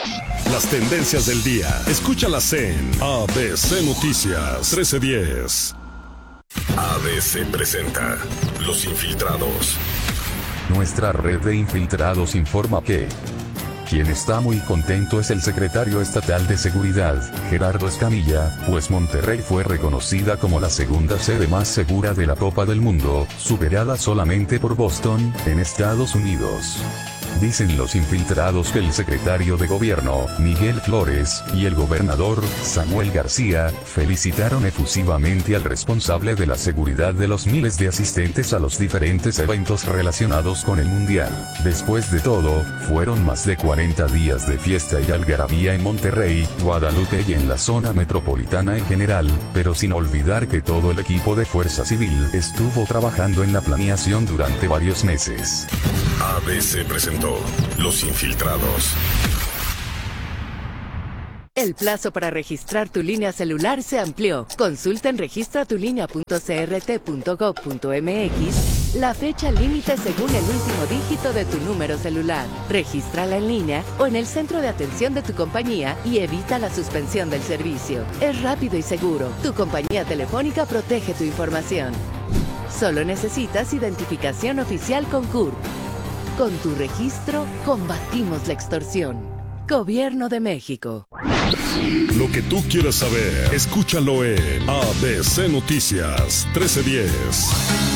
Las tendencias del día. Escúchalas en ABC Noticias 1310. ABC presenta Los Infiltrados. Nuestra red de infiltrados informa que quien está muy contento es el secretario estatal de Seguridad, Gerardo Escamilla, pues Monterrey fue reconocida como la segunda sede más segura de la Copa del Mundo, superada solamente por Boston, en Estados Unidos. Dicen los infiltrados que el secretario de Gobierno, Miguel Flores, y el gobernador, Samuel García, felicitaron efusivamente al responsable de la seguridad de los miles de asistentes a los diferentes eventos relacionados con el Mundial. Después de todo, fueron más de 40 días de fiesta y algarabía en Monterrey, Guadalupe y en la zona metropolitana en general, pero sin olvidar que todo el equipo de Fuerza Civil estuvo trabajando en la planeación durante varios meses. ABC presentó Los Infiltrados. El plazo para registrar tu línea celular se amplió. Consulta en registratulinea.crt.gov.mx la fecha límite según el último dígito de tu número celular. Regístrala en línea o en el centro de atención de tu compañía y evita la suspensión del servicio. Es rápido y seguro. Tu compañía telefónica protege tu información. Solo necesitas identificación oficial con CURP. Con tu registro, combatimos la extorsión. Gobierno de México. Lo que tú quieres saber, escúchalo en ABC Noticias 1310.